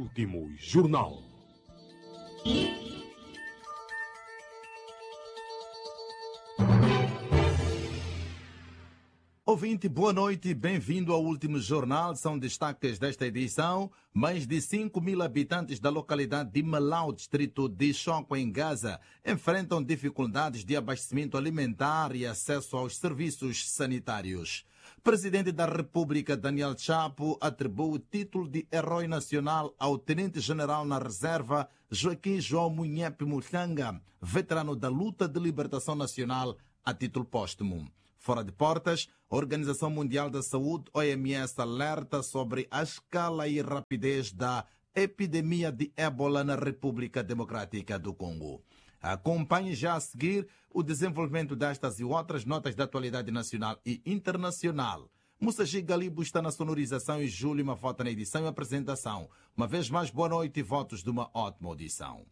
Último Jornal. Ouvinte, boa noite, bem-vindo ao Último Jornal. São destaques desta edição. Mais de 5.000 habitantes da localidade de Malau, distrito de Choco, em Gaza, enfrentam dificuldades de abastecimento alimentar e acesso aos serviços sanitários. Presidente da República, Daniel Chapo, atribuiu o título de Herói Nacional ao Tenente-General na Reserva, Joaquim João Munhepe Muhlanga, veterano da luta de libertação nacional, a título póstumo. Fora de portas, a Organização Mundial da Saúde, OMS, alerta sobre a escala e rapidez da epidemia de ébola na República Democrática do Congo. Acompanhe já a seguir o desenvolvimento destas e outras notas da atualidade nacional e internacional. Moussaji Galibo está na sonorização e Júlio Mafota na edição e apresentação. Uma vez mais, boa noite e votos de uma ótima audição.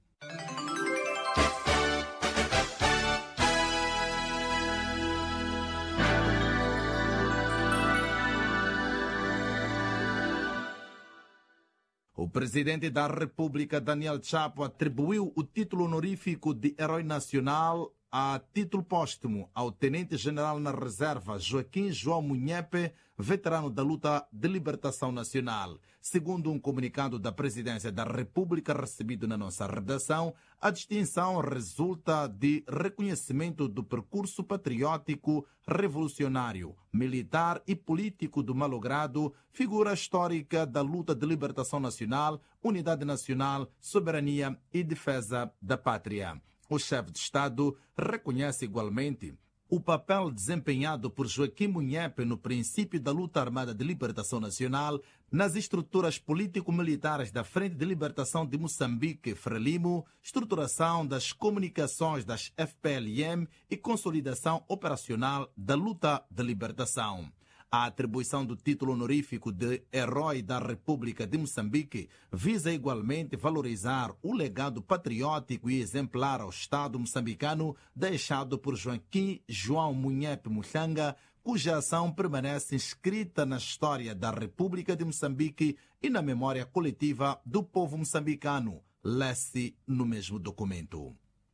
O presidente da República, Daniel Chapo, atribuiu o título honorífico de Herói Nacional a título póstumo ao Tenente-General na Reserva, Joaquim João Munhepe, veterano da luta de libertação nacional. Segundo um comunicado da Presidência da República recebido na nossa redação, a distinção resulta de reconhecimento do percurso patriótico, revolucionário, militar e político do malogrado, figura histórica da luta de libertação nacional, unidade nacional, soberania e defesa da pátria. O chefe de Estado reconhece igualmente o papel desempenhado por Joaquim Munhepe no princípio da luta armada de libertação nacional, nas estruturas político-militares da Frente de Libertação de Moçambique, Frelimo, estruturação das comunicações das FPLM e consolidação operacional da luta de libertação. A atribuição do título honorífico de Herói da República de Moçambique visa igualmente valorizar o legado patriótico e exemplar ao Estado moçambicano deixado por Joaquim João Munhepe Muhlanga, cuja ação permanece inscrita na história da República de Moçambique e na memória coletiva do povo moçambicano, lê-se no mesmo documento.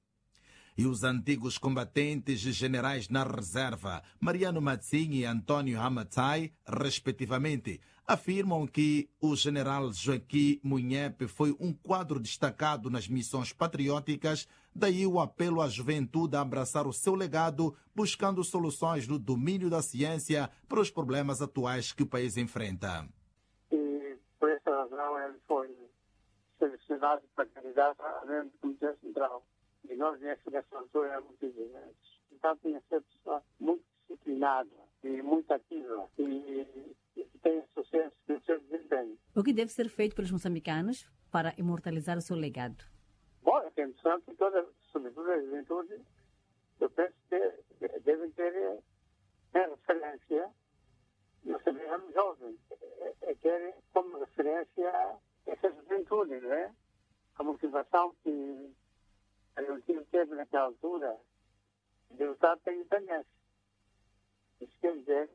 E os antigos combatentes e generais na reserva, Mariano Matsinha e Antônio Hamatai, respectivamente, afirmam que o general Joaquim Munhepe foi um quadro destacado nas missões patrióticas, daí o apelo à juventude a abraçar o seu legado, buscando soluções no domínio da ciência para os problemas atuais que o país enfrenta. E por essa razão ele foi selecionado para candidato a membro do Comitê Central. E nós, nessa altura, éramos muito exigentes. Então, tinha que ser pessoa muito disciplinada e muito ativa e que tenha sucesso no seu desempenho. O que deve ser feito pelos moçambicanos para imortalizar o seu legado? Bom, é interessante que toda, sobretudo a juventude, eu penso que devem ter referência, nós sabemos jovens, terem como referência essa juventude, não é? A motivação que eu teve naquela altura de lutar pela independência. Isso quer dizer,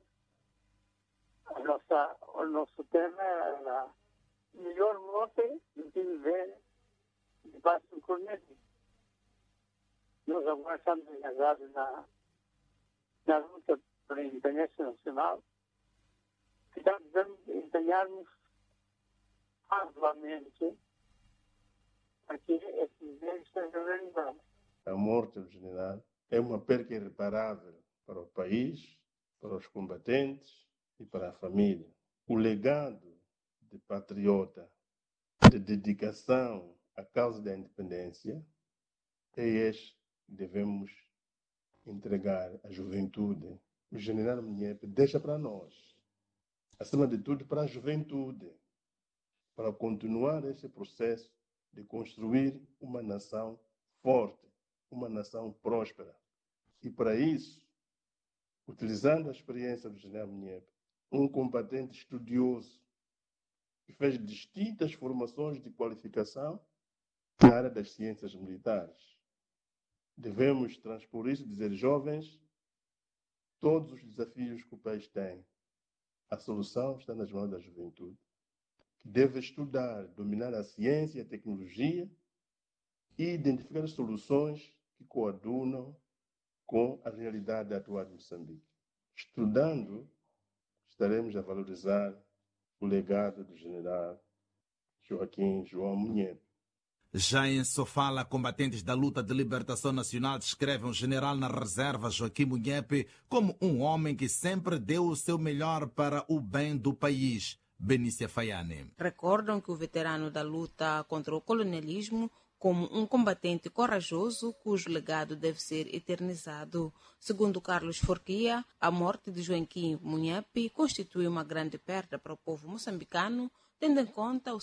o nosso tema era a melhor morte do que viver debaixo do cornete. Nós agora estamos engajados na luta pela independência nacional e estamos a empenhar-nos arduamente para que esses direitos sejam realizados. A morte do general é uma perda irreparável para o país, para os combatentes e para a família. O legado de patriota, de dedicação à causa da independência, é este que devemos entregar à juventude. O general Munhepe deixa para nós, acima de tudo para a juventude, para continuar esse processo de construir uma nação forte, uma nação próspera. E para isso, utilizando a experiência do general Munhepe, um combatente estudioso, que fez distintas formações de qualificação na área das ciências militares. Devemos transpor isso e dizer, jovens, todos os desafios que o país tem, a solução está nas mãos da juventude, que deve estudar, dominar a ciência e a tecnologia e identificar soluções que coadunam com a realidade atual de Moçambique. Estudando, estaremos a valorizar o legado do general Joaquim João Munhepe. Já em Sofala, combatentes da luta de libertação nacional descrevem o general na reserva Joaquim Munhepe como um homem que sempre deu o seu melhor para o bem do país. Benícia Faiane. Recordam que o veterano da luta contra o colonialismo como um combatente corajoso cujo legado deve ser eternizado. Segundo Carlos Forquia, a morte de Joaquim Munhepe constitui uma grande perda para o povo moçambicano, tendo em conta o